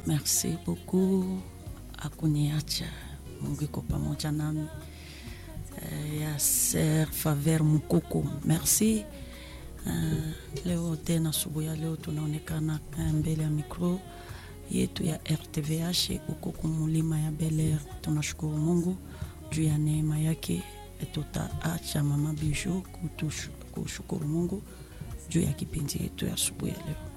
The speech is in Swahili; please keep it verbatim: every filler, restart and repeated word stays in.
Merci beaucoup akuniacha. Mungu iko pamoja nami. Uh, ya Ser Faveur Mukoko. Merci. Uh, leo tena asubuhi ya leo tunaonekana mbele ya mikro yetu ya R T V H uko kumulima ya Bel Air. Tunashukuru Mungu juu ya neema yake. Tutaacha Mama Bijou kushukuru Mungu juu ya kipindi yetu ya asubuhi ya leo.